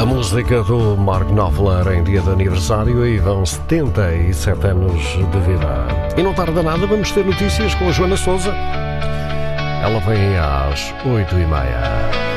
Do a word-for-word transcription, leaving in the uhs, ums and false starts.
A música do Mark Knopfler em dia de aniversário e vão setenta e sete anos de vida. E não tarda nada, vamos ter notícias com a Joana Sousa. Ela vem às oito e meia.